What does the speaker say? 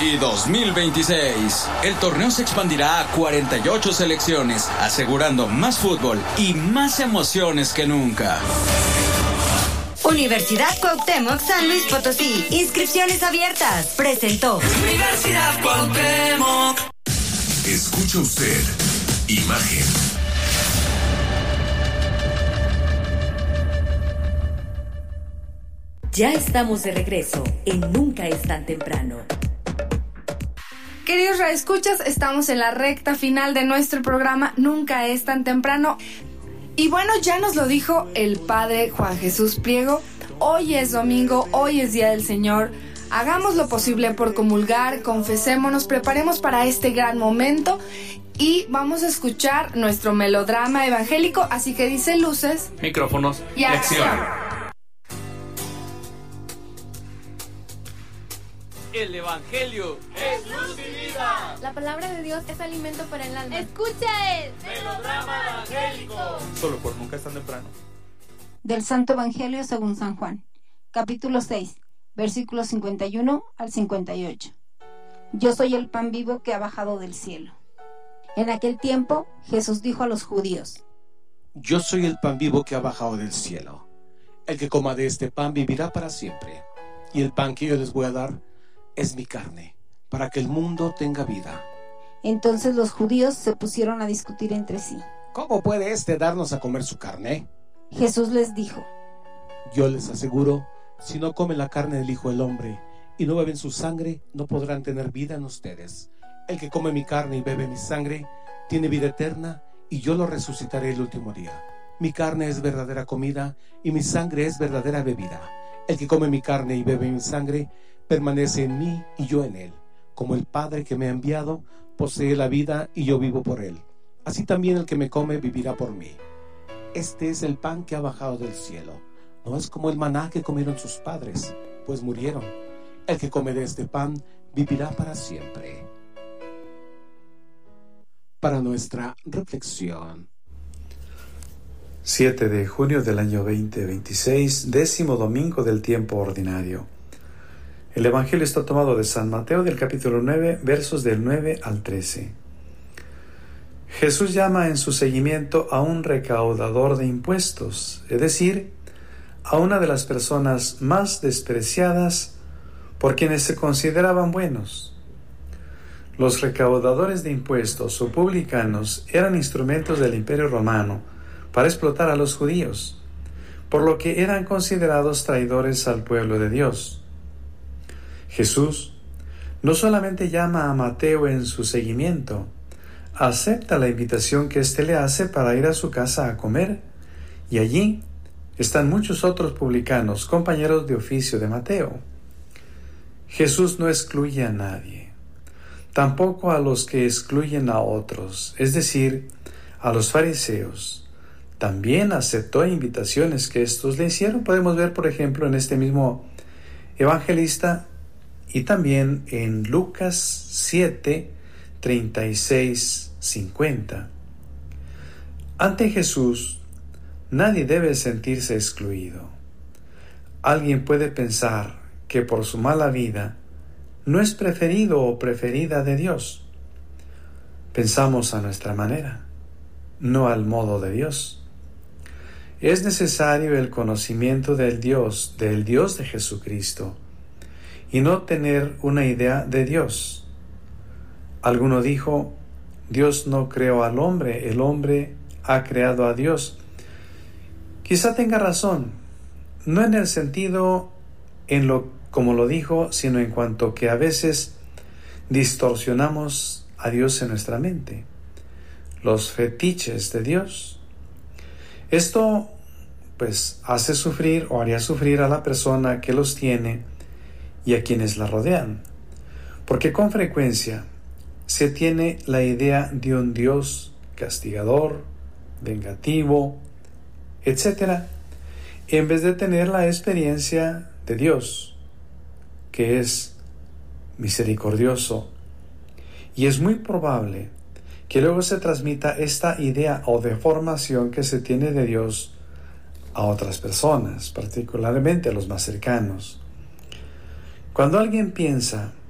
y 2026. El torneo se expandirá a 48 selecciones, asegurando más fútbol y más emociones que nunca. Universidad Cuauhtémoc San Luis Potosí. Inscripciones abiertas. Presentó Universidad Cuauhtémoc. Escucha usted Imagen. Ya estamos de regreso en Nunca es tan temprano. Queridos radioescuchas, estamos en la recta final de nuestro programa Nunca es tan temprano. Y bueno, ya nos lo dijo el padre Juan Jesús Pliego. Hoy es domingo, hoy es Día del Señor. Hagamos lo posible por comulgar, confesémonos, preparemos para este gran momento y vamos a escuchar nuestro melodrama evangélico. Así que dice luces, micrófonos y acción. El Evangelio es luz y vida. La palabra de Dios es alimento para el alma. Escucha el melodrama evangélico. Solo por Nunca es tan temprano. Del Santo Evangelio según San Juan, capítulo 6, versículos 51 al 58. Yo soy el pan vivo que ha bajado del cielo. En aquel tiempo Jesús dijo a los judíos: Yo soy el pan vivo que ha bajado del cielo. El que coma de este pan vivirá para siempre. Y el pan que yo les voy a dar es mi carne, para que el mundo tenga vida. Entonces los judíos se pusieron a discutir entre sí. ¿Cómo puede éste darnos a comer su carne? Jesús les dijo: Yo les aseguro, si no comen la carne del Hijo del Hombre y no beben su sangre, no podrán tener vida en ustedes. El que come mi carne y bebe mi sangre tiene vida eterna, y yo lo resucitaré el último día. Mi carne es verdadera comida y mi sangre es verdadera bebida. El que come mi carne y bebe mi sangre permanece en mí y yo en él. Como el Padre que me ha enviado posee la vida y yo vivo por él, así también el que me come vivirá por mí. Este es el pan que ha bajado del cielo. No es como el maná que comieron sus padres, pues murieron. El que come de este pan vivirá para siempre. Para nuestra reflexión. 7 de junio del año 2026, 10º domingo del tiempo ordinario. El Evangelio está tomado de San Mateo del capítulo 9, versos del 9 al 13. Jesús llama en su seguimiento a un recaudador de impuestos, es decir, a una de las personas más despreciadas por quienes se consideraban buenos. Los recaudadores de impuestos o publicanos eran instrumentos del Imperio Romano para explotar a los judíos, por lo que eran considerados traidores al pueblo de Dios. Jesús no solamente llama a Mateo en su seguimiento, acepta la invitación que éste le hace para ir a su casa a comer, y allí están muchos otros publicanos, compañeros de oficio de Mateo. Jesús no excluye a nadie, tampoco a los que excluyen a otros, es decir, a los fariseos. También aceptó invitaciones que estos le hicieron. Podemos ver, por ejemplo, en este mismo evangelista y también en Lucas 7, 36, 50. Ante Jesús, nadie debe sentirse excluido. Alguien puede pensar que por su mala vida no es preferido o preferida de Dios. Pensamos a nuestra manera, no al modo de Dios. Es necesario el conocimiento del Dios de Jesucristo, y no tener una idea de Dios. Alguno dijo: Dios no creó al hombre, el hombre ha creado a Dios. Quizá tenga razón, no en el sentido como lo dijo, sino en cuanto que a veces distorsionamos a Dios en nuestra mente, los fetiches de Dios. Esto pues hace sufrir o haría sufrir a la persona que los tiene y a quienes la rodean, porque con frecuencia se tiene la idea de un Dios castigador, vengativo, etc., en vez de tener la experiencia de Dios, que es misericordioso. Y es muy probable que luego se transmita esta idea o deformación que se tiene de Dios a otras personas, particularmente a los más cercanos. Cuando alguien piensa